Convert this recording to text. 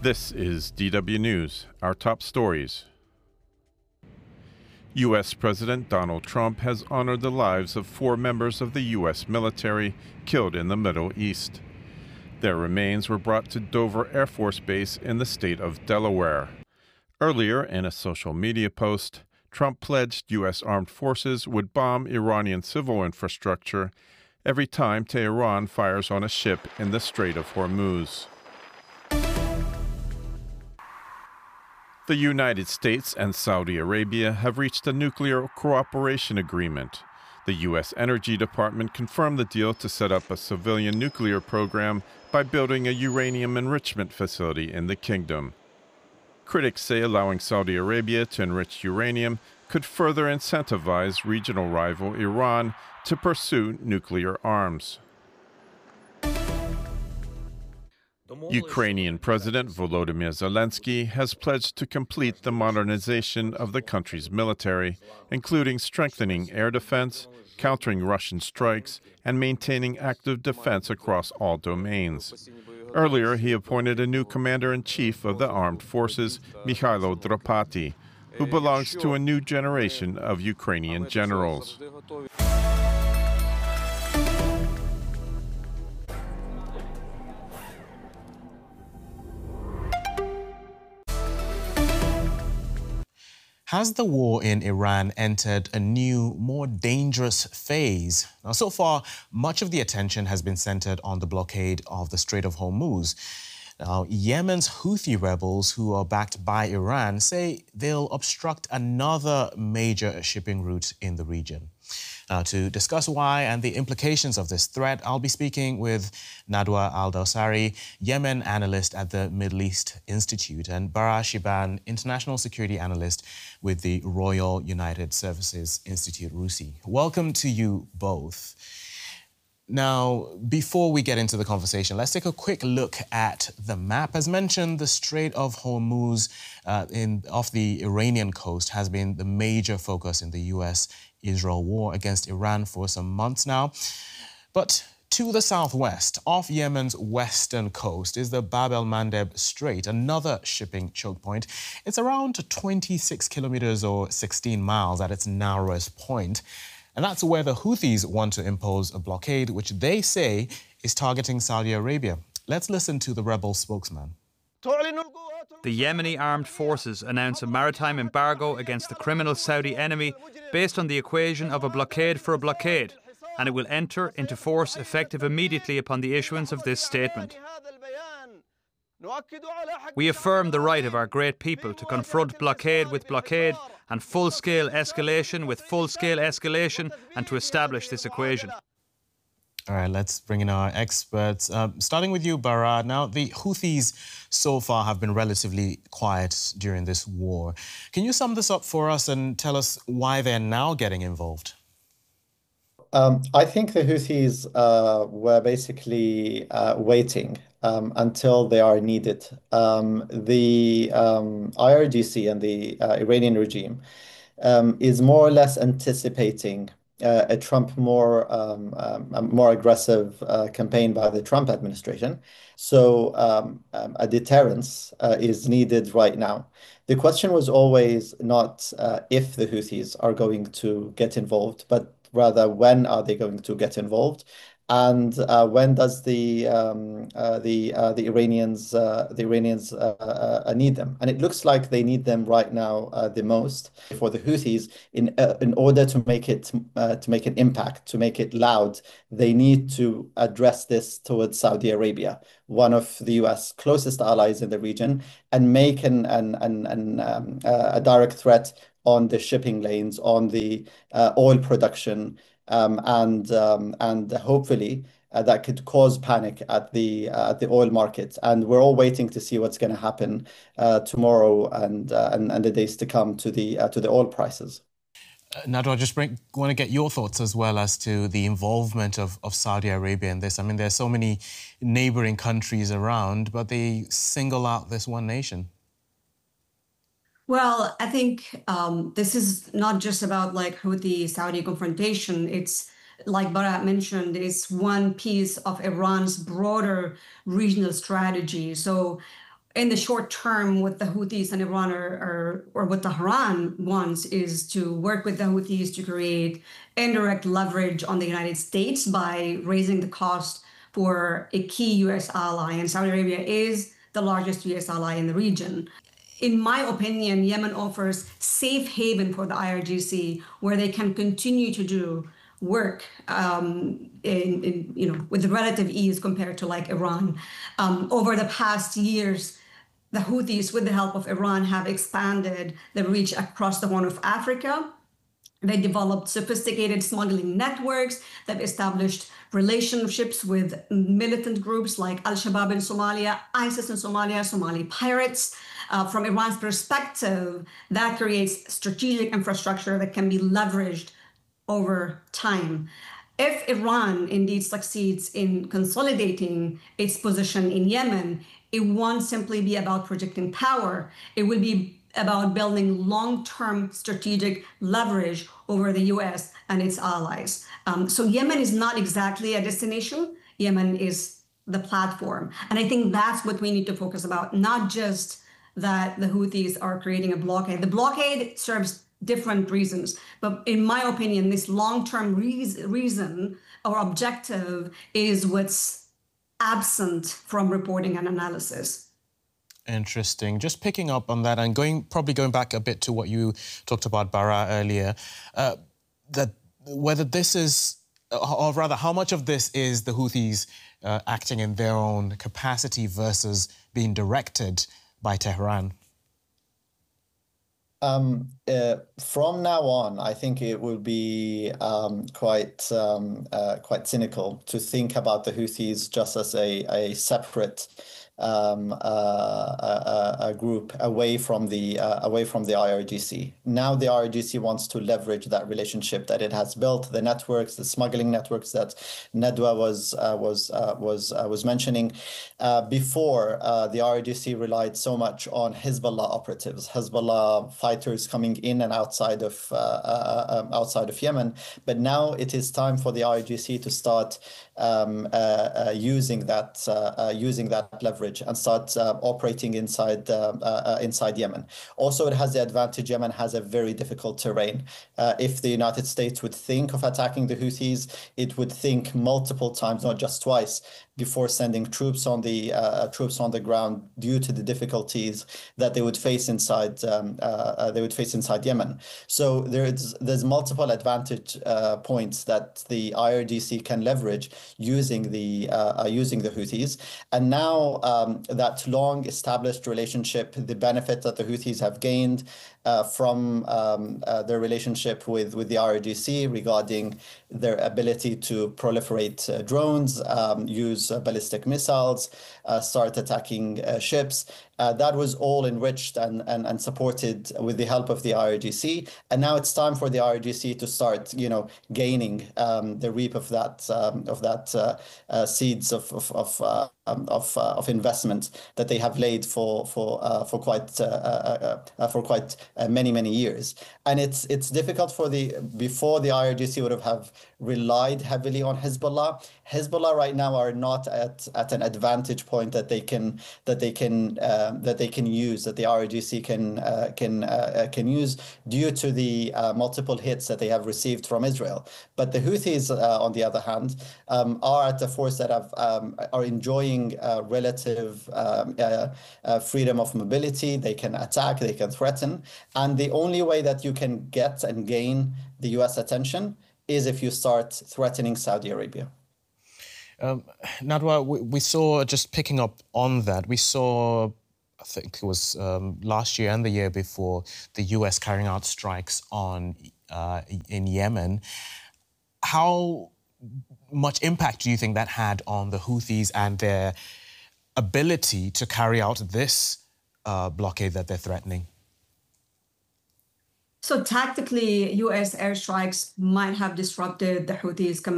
This is DW News, our top stories. U.S. President Donald Trump has honored the lives of 4 members of the U.S. military killed in the Middle East. Their remains were brought to Dover Air Force Base in the state of Delaware. Earlier, in a social media post, Trump pledged U.S. armed forces would bomb Iranian civil infrastructure every time Tehran fires on a ship in the Strait of Hormuz. The United States and Saudi Arabia have reached a nuclear cooperation agreement. The U.S. Energy Department confirmed the deal to set up a civilian nuclear program by building a uranium enrichment facility in the kingdom. Critics say allowing Saudi Arabia to enrich uranium could further incentivize regional rival Iran to pursue nuclear arms. Ukrainian President Volodymyr Zelensky has pledged to complete the modernization of the country's military, including strengthening air defense, countering Russian strikes, and maintaining active defense across all domains. Earlier, he appointed a new commander-in-chief of the armed forces, Mikhailo Drapati, who belongs to a new generation of Ukrainian generals. Has the war in Iran entered a new, more dangerous phase? Now, so far, much of the attention has been centered on the blockade of the Strait of Hormuz. Now, Yemen's Houthi rebels, who are backed by Iran, say they'll obstruct another major shipping route in the region. Now, to discuss why and the implications of this threat, I'll be speaking with Nadwa Al-Dawsari, Yemen analyst at the Middle East Institute, and Bara Shiban, international security analyst with the Royal United Services Institute, RUSI. Welcome to you both. Now, before we get into the conversation, let's take a quick look at the map. As mentioned, the Strait of Hormuz off the Iranian coast has been the major focus in the U.S.-Israel war against Iran for some months now. But to the southwest, off Yemen's western coast, is the Bab el-Mandeb Strait, another shipping choke point. It's around 26 kilometers or 16 miles at its narrowest point. And that's where the Houthis want to impose a blockade, which they say is targeting Saudi Arabia. Let's listen to the rebel spokesman. The Yemeni armed forces announce a maritime embargo against the criminal Saudi enemy based on the equation of a blockade for a blockade, and it will enter into force effective immediately upon the issuance of this statement. We affirm the right of our great people to confront blockade with blockade and full-scale escalation with full-scale escalation, and to establish this equation. All right, let's bring in our experts. Starting with you, Bara. Now, the Houthis so far have been relatively quiet during this war. Can you sum this up for us and tell us why they're now getting involved? I think the Houthis were basically waiting until they are needed. The IRGC and the Iranian regime is more or less anticipating a Trump a more aggressive campaign by the Trump administration. So a deterrence is needed right now. The question was always not if the Houthis are going to get involved, but rather when are they going to get involved, and when does the Iranians need them? And it looks like they need them right now the most. For the Houthis, in order to make an impact, to make it loud, they need to address this towards Saudi Arabia, one of the U.S. closest allies in the region, and make a direct threat on the shipping lanes, on the oil production, and hopefully that could cause panic at the oil market. And we're all waiting to see what's going to happen tomorrow and the days to come to the oil prices. Nadwa, I just want to get your thoughts as well as to the involvement of Saudi Arabia in this. I mean, there's so many neighboring countries around, but they single out this one nation. Well, I think this is not just about like Houthi-Saudi confrontation. It's like Bara mentioned, it's one piece of Iran's broader regional strategy. So in the short term, what the Houthis and Iran or what Tehran wants is to work with the Houthis to create indirect leverage on the United States by raising the cost for a key U.S. ally. And Saudi Arabia is the largest U.S. ally in the region. In my opinion, Yemen offers safe haven for the IRGC, where they can continue to do work with relative ease compared to like Iran. Over the past years, the Houthis, with the help of Iran, have expanded the reach across the Horn of Africa. They developed sophisticated smuggling networks. They've established relationships with militant groups like Al-Shabaab in Somalia, ISIS in Somalia, Somali pirates. From Iran's perspective, that creates strategic infrastructure that can be leveraged over time. If Iran indeed succeeds in consolidating its position in Yemen, it won't simply be about projecting power. It will be about building long-term strategic leverage over the US and its allies. So Yemen is not exactly a destination. Yemen is the platform. And I think that's what we need to focus about, not just that the Houthis are creating a blockade. The blockade serves different reasons. But in my opinion, this long-term reason or objective is what's absent from reporting and analysis. Interesting. Just picking up on that and probably going back a bit to what you talked about, Bara, earlier, that whether this is, or rather, how much of this is the Houthis acting in their own capacity versus being directed by Tehran? From now on, I think it will be quite cynical to think about the Houthis just as a separate a group away from the IRGC. Now the IRGC wants to leverage that relationship that it has built, the networks, the smuggling networks that Nedwa was mentioning. Before, the IRGC relied so much on Hezbollah operatives, Hezbollah fighters coming in and outside of Yemen. But now it is time for the IRGC to start using that leverage and start operating inside Yemen. Also, it has the advantage Yemen has a very difficult terrain. If the United States would think of attacking the Houthis, it would think multiple times, not just twice, before sending troops on the ground due to the difficulties that they would face inside Yemen. So there's multiple advantage points that the IRGC can leverage using the Houthis. And now that long established relationship, the benefit that the Houthis have gained from their relationship with the IRGC regarding their ability to proliferate drones, use ballistic missiles, start attacking ships. That was all enriched and supported with the help of the IRGC. And now it's time for the IRGC to start, gaining the reap of that seeds of investment that they have laid for quite many years. And it's difficult before the IRGC would have relied heavily on Hezbollah. Hezbollah right now are not at an advantage point that they can use, that the IRGC can use due to the multiple hits that they have received from Israel. But the Houthis, on the other hand, are at a force that are enjoying relative freedom of mobility. They can attack, they can threaten, and the only way that you can get and gain the U.S. attention is if you start threatening Saudi Arabia. Nedwa, we saw, just picking up on that, we saw, I think it was last year and the year before, the US carrying out strikes in Yemen. How much impact do you think that had on the Houthis and their ability to carry out this blockade that they're threatening? So tactically, US airstrikes might have disrupted the Houthis'